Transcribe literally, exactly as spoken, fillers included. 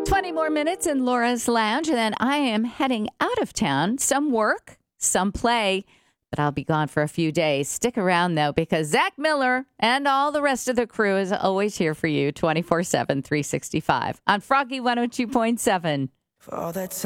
twenty more minutes in Laura's Lounge, and then I am heading out of town. Some work, some play, but I'll be gone for a few days. Stick around, though, because Zach Miller and all the rest of the crew is always here for you twenty-four seven, three sixty-five on Froggy one oh two point seven. For all that time.